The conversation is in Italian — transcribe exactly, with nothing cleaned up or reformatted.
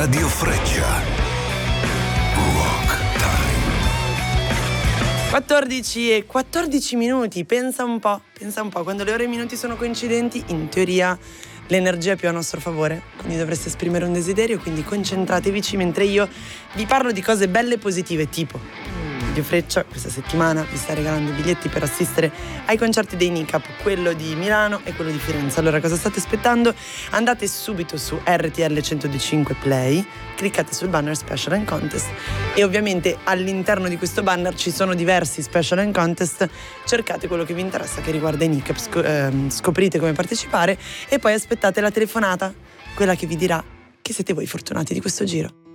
Radio Freccia. Rock Time. quattordici e quattordici minuti, pensa un po', pensa un po', quando le ore e i minuti sono coincidenti, in teoria l'energia è più a nostro favore, quindi dovreste esprimere un desiderio, quindi concentratevici mentre io vi parlo di cose belle e positive, tipo Radio Freccia questa settimana vi sta regalando biglietti per assistere ai concerti dei Nicap, quello di Milano e quello di Firenze. Allora cosa state aspettando? Andate subito su R T L centodue e cinque Play, cliccate sul banner Special and Contest e ovviamente all'interno di questo banner ci sono diversi Special and Contest, cercate quello che vi interessa che riguarda i Nicap, sc- ehm, scoprite come partecipare e poi aspettate la telefonata, quella che vi dirà che siete voi fortunati di questo giro.